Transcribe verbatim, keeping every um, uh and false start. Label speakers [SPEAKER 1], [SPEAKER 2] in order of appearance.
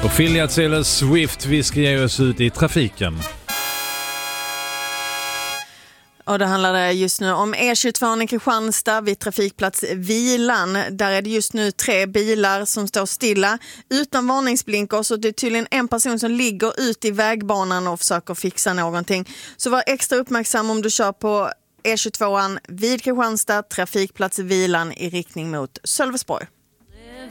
[SPEAKER 1] Och Philly Taylor Swift, vi ska ge oss ut i trafiken.
[SPEAKER 2] Och det handlar just nu om E tjugotvå i Kristianstad vid trafikplats Vilan. Där är det just nu tre bilar som står stilla utan varningsblinkers, och det är tydligen en person som ligger ute i vägbanan och försöker fixa någonting. Så var extra uppmärksam om du kör på E tjugotvå vid Kristianstad, trafikplats Vilan i riktning mot Sölvesborg.